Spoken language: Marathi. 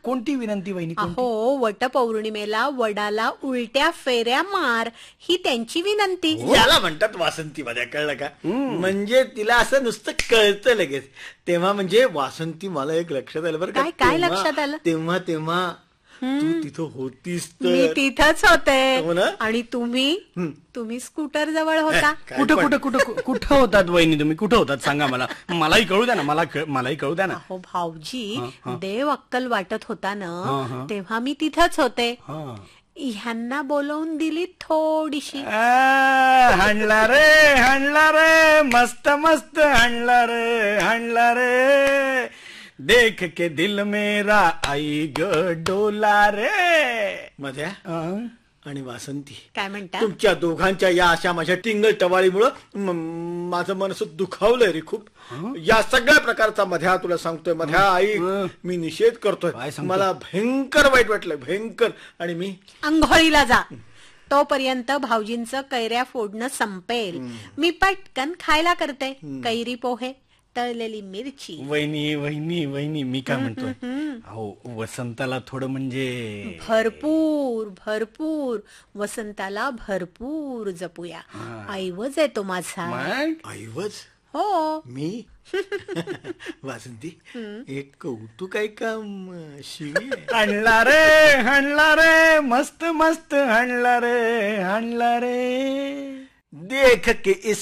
कोणती विनंती वहिनी? अहो, वटपौर्णिमेला वडाला उलट्या फेऱ्या मार ही त्यांची विनंती. याला म्हणतात वासंती माझ्या, कळलं का? म्हणजे तिला असं नुसतं कळतं लगेच. तेव्हा म्हणजे वासंती मला एक लक्षात आलं बरं का. काय लक्षात आलं? तेव्हा तू तिथं होतीस मी तर. तिथंच होते. हो ना? आणि तुम्ही स्कूटर जवळ होता. कुठं होतात वहिनी तुम्ही? कुठं होतात सांगा मला, मलाही कळू द्या ना, मलाही कळू द्या ना. अहो भाऊजी, देव अक्कल वाटत होता ना, तेव्हा मी तिथंच होते. ह्यांना बोलवून दिली थोडीशी. हाणला रे मस्त मस्त हाणला रे देख के दिल मेरा आई ग डोला रे. माझ्या आणि वासंती, काय म्हणता? तुमच्या दोघांच्या या अशा माझ्या टिंगल टवाळीमुळं माझं मन असं दुखावलंय रे खूप. या सगळ्या प्रकारचा मध्या तुला सांगतोय, मध्या आई मी निषेध करतोय. मला भयंकर वाईट वाटलंय, भयंकर. आणि मी अंघोळीला जा. तोपर्यंत भाऊजींचं कैऱ्या फोडणं संपेल. मी पटकन खायला करते कैरी पोहे, तळलेली मिरची. वहिनी मी काय म्हणतोय, अहो वसंताला थोडं म्हणजे भरपूर वसंताला भरपूर जपूया. ऐवज आहे तो माझा. ऐवज? हो. मी वासंती, एक कौतुक आहे का शिवी? हाणला रे मस्त मस्त हाणला रे देख के इस